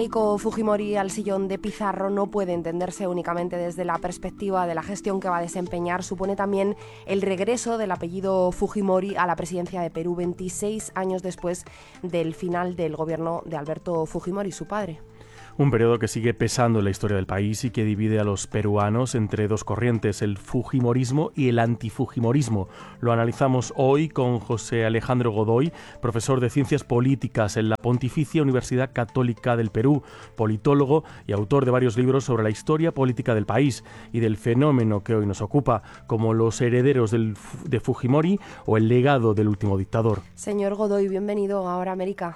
Keiko Fujimori al sillón de Pizarro no puede entenderse únicamente desde la perspectiva de la gestión que va a desempeñar. Supone también el regreso del apellido Fujimori a la presidencia de Perú 26 años después del final del gobierno de Alberto Fujimori, su padre. Un periodo que sigue pesando en la historia del país y que divide a los peruanos entre dos corrientes, el fujimorismo y el antifujimorismo. Lo analizamos hoy con José Alejandro Godoy, profesor de Ciencias Políticas en la Pontificia Universidad Católica del Perú, politólogo y autor de varios libros sobre la historia política del país y del fenómeno que hoy nos ocupa, como los herederos de Fujimori o el legado del último dictador. Señor Godoy, bienvenido a Ahora América.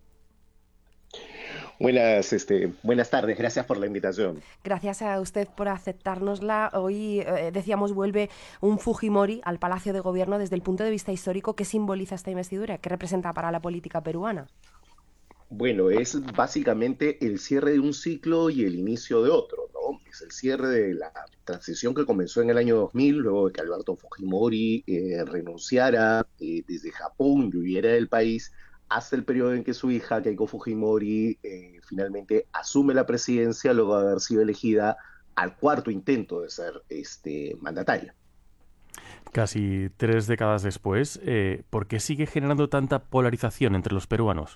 Buenas tardes, gracias por la invitación. Gracias a usted por aceptárnosla. Hoy, decíamos, vuelve un Fujimori al Palacio de Gobierno desde el punto de vista histórico. ¿Qué simboliza esta investidura? ¿Qué representa para la política peruana? Bueno, es básicamente el cierre de un ciclo y el inicio de otro, ¿no? Es el cierre de la transición que comenzó en el año 2000, luego de que Alberto Fujimori renunciara desde Japón y huyera del país, hasta el periodo en que su hija, Keiko Fujimori, finalmente asume la presidencia luego de haber sido elegida al cuarto intento de ser mandataria. Casi 3 décadas después, ¿por qué sigue generando tanta polarización entre los peruanos?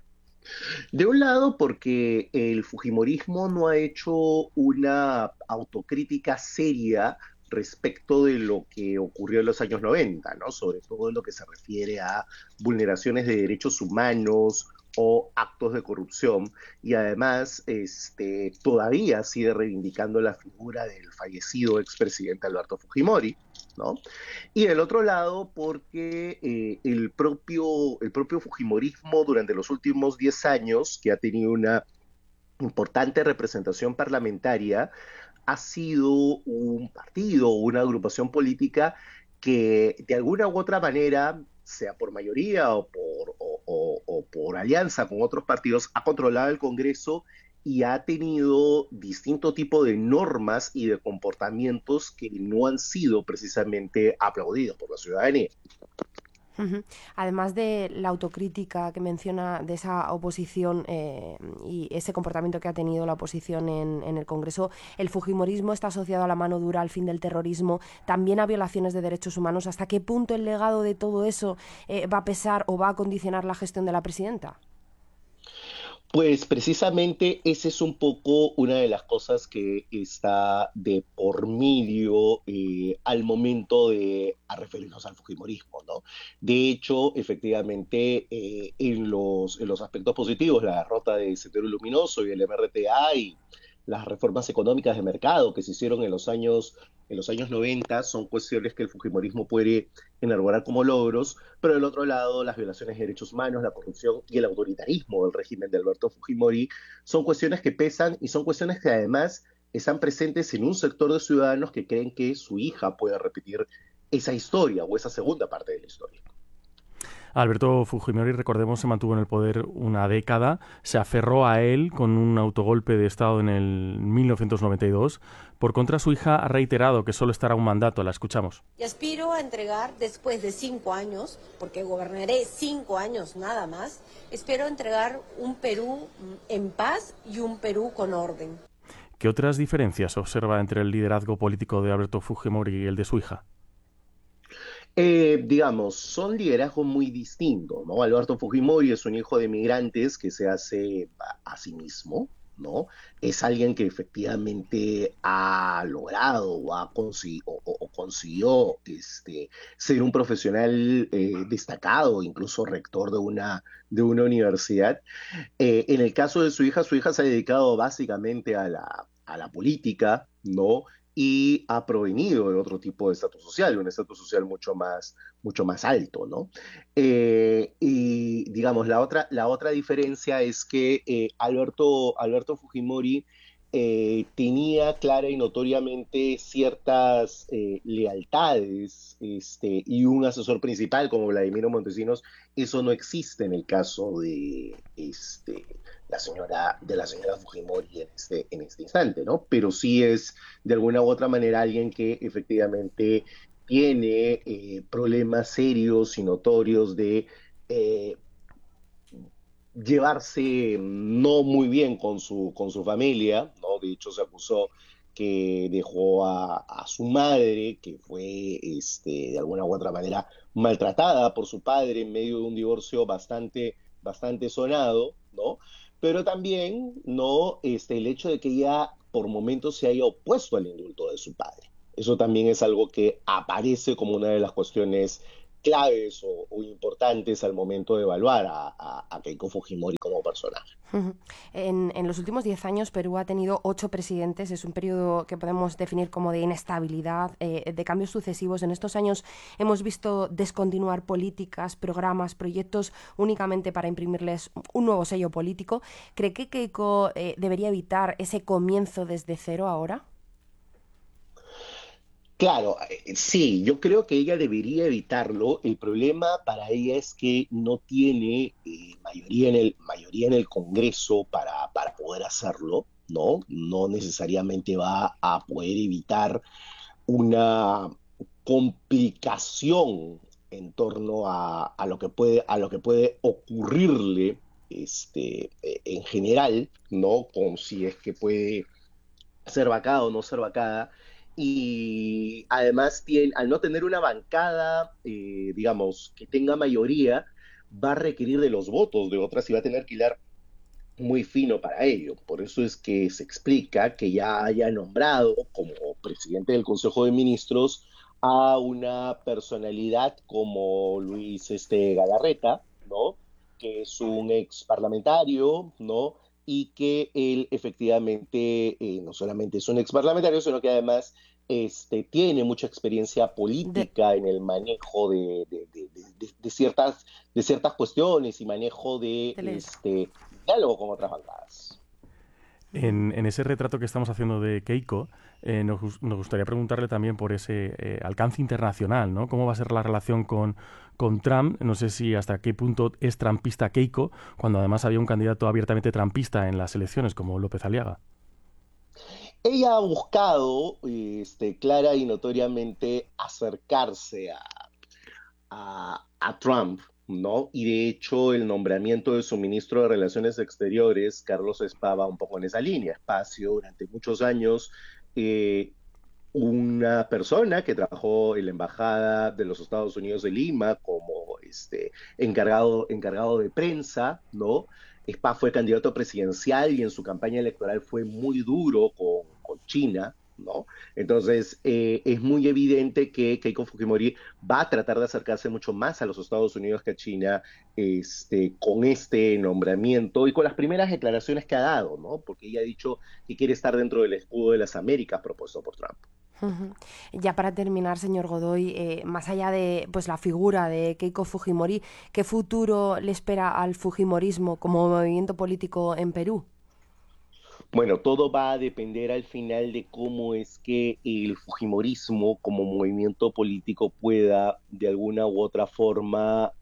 De un lado, porque el Fujimorismo no ha hecho una autocrítica seria respecto de lo que ocurrió en los años 90, ¿no? Sobre todo en lo que se refiere a vulneraciones de derechos humanos o actos de corrupción, y además todavía sigue reivindicando la figura del fallecido expresidente Alberto Fujimori, ¿no? Y del otro lado, porque el propio Fujimorismo durante los últimos 10 años, que ha tenido una importante representación parlamentaria, ha sido un partido o una agrupación política que de alguna u otra manera, sea por mayoría o por alianza con otros partidos, ha controlado el Congreso y ha tenido distinto tipo de normas y de comportamientos que no han sido precisamente aplaudidos por la ciudadanía. Ujú. Además de la autocrítica que menciona de esa oposición y ese comportamiento que ha tenido la oposición en el Congreso, el fujimorismo está asociado a la mano dura, al fin del terrorismo, también a violaciones de derechos humanos. ¿Hasta qué punto el legado de todo eso va a pesar o va a condicionar la gestión de la presidenta? Pues precisamente esa es un poco una de las cosas que está de por medio al momento de a referirnos al Fujimorismo, ¿no? De hecho, efectivamente, en los aspectos positivos, la derrota de Sendero Luminoso y el MRTA y las reformas económicas de mercado que se hicieron en los años 90 son cuestiones que el Fujimorismo puede enarbolar como logros, pero del otro lado, las violaciones de derechos humanos, la corrupción y el autoritarismo del régimen de Alberto Fujimori son cuestiones que pesan y son cuestiones que además están presentes en un sector de ciudadanos que creen que su hija puede repetir esa historia o esa segunda parte de la historia. Alberto Fujimori, recordemos, se mantuvo en el poder una década, se aferró a él con un autogolpe de Estado en el 1992. Por contra, su hija ha reiterado que solo estará un mandato. La escuchamos. Y aspiro a entregar después de 5 años, porque gobernaré 5 años nada más, espero entregar un Perú en paz y un Perú con orden. ¿Qué otras diferencias observa entre el liderazgo político de Alberto Fujimori y el de su hija? Digamos, son liderazgos muy distintos, ¿no? Alberto Fujimori es un hijo de migrantes que se hace a sí mismo, ¿no? Es alguien que efectivamente ha logrado o consiguió ser un profesional destacado, incluso rector de una universidad. En el caso de su hija se ha dedicado básicamente a la política, ¿no? Y ha provenido de otro tipo de estatus social, un estatus social mucho más alto, ¿no? Y digamos, la otra diferencia es que Alberto Fujimori tenía clara y notoriamente ciertas lealtades y un asesor principal como Vladimiro Montesinos. Eso no existe en el caso de la señora Fujimori en este instante, ¿no? Pero sí es de alguna u otra manera alguien que efectivamente tiene problemas serios y notorios de eh, llevarse no muy bien con su familia, ¿no? De hecho, se acusó que dejó a su madre, que fue de alguna u otra manera maltratada por su padre en medio de un divorcio bastante sonado, ¿no? Pero también, ¿no? El hecho de que ella por momentos se haya opuesto al indulto de su padre. Eso también es algo que aparece como una de las cuestiones claves o importantes al momento de evaluar a Keiko Fujimori como personaje. En los últimos 10 años Perú ha tenido 8 presidentes, es un periodo que podemos definir como de inestabilidad, de cambios sucesivos. En estos años hemos visto descontinuar políticas, programas, proyectos únicamente para imprimirles un nuevo sello político. ¿Cree que Keiko debería evitar ese comienzo desde cero ahora? Claro, sí, yo creo que ella debería evitarlo. El problema para ella es que no tiene mayoría en el Congreso para poder hacerlo, ¿no? No necesariamente va a poder evitar una complicación en torno a lo que puede ocurrirle en general, ¿no? Con si es que puede ser vacada o no ser vacada. Y además, al no tener una bancada, digamos, que tenga mayoría, va a requerir de los votos de otras y va a tener que hilar muy fino para ello. Por eso es que se explica que ya haya nombrado como presidente del Consejo de Ministros a una personalidad como Luis Galarreta, ¿no? Que es un ex parlamentario, ¿no? Y que él efectivamente no solamente es un ex parlamentario, sino que además tiene mucha experiencia De, política en el manejo de ciertas cuestiones y manejo de de diálogo con otras bancadas. En ese retrato que estamos haciendo de Keiko, nos gustaría preguntarle también por ese alcance internacional, ¿no? ¿Cómo va a ser la relación con Trump? No sé si hasta qué punto es trumpista Keiko, cuando además había un candidato abiertamente trumpista en las elecciones, como López Aliaga. Ella ha buscado clara y notoriamente acercarse a Trump, ¿no? Y de hecho el nombramiento de su ministro de Relaciones Exteriores, Carlos Spa, va un poco en esa línea. Espacio durante muchos años, eh, una persona que trabajó en la Embajada de los Estados Unidos de Lima como encargado de prensa, ¿no? Spa fue candidato presidencial y en su campaña electoral fue muy duro con China, ¿no? Entonces, es muy evidente que Keiko Fujimori va a tratar de acercarse mucho más a los Estados Unidos que a China con este nombramiento y con las primeras declaraciones que ha dado, ¿no? Porque ella ha dicho que quiere estar dentro del escudo de las Américas propuesto por Trump. Ujú. Ya para terminar, señor Godoy, más allá de pues la figura de Keiko Fujimori, ¿qué futuro le espera al fujimorismo como movimiento político en Perú? Bueno, todo va a depender al final de cómo es que el Fujimorismo como movimiento político pueda de alguna u otra forma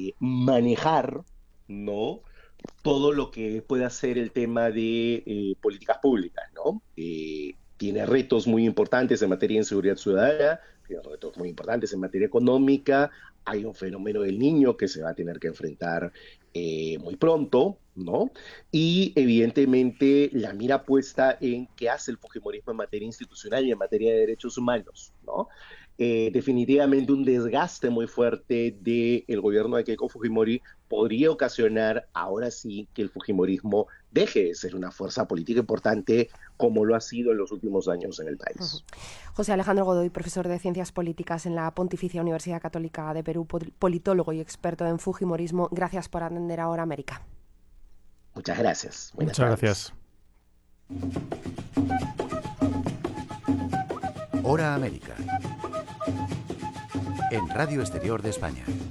manejar, ¿no? Todo lo que pueda ser el tema de políticas públicas, ¿no? Tiene retos muy importantes en materia de seguridad ciudadana, tiene retos muy importantes en materia económica, hay un fenómeno del niño que se va a tener que enfrentar muy pronto, ¿no? Y evidentemente la mira puesta en qué hace el Fujimorismo en materia institucional y en materia de derechos humanos, ¿no? Definitivamente un desgaste muy fuerte del gobierno de Keiko Fujimori podría ocasionar ahora sí que el Fujimorismo deje de ser una fuerza política importante como lo ha sido en los últimos años en el Ujú. país. José Alejandro Godoy, profesor de Ciencias Políticas en la Pontificia Universidad Católica de Perú, politólogo y experto en fujimorismo, gracias por atender ahora América. Muchas gracias. Buenas Muchas tardes. gracias. Hora América. En Radio Exterior de España.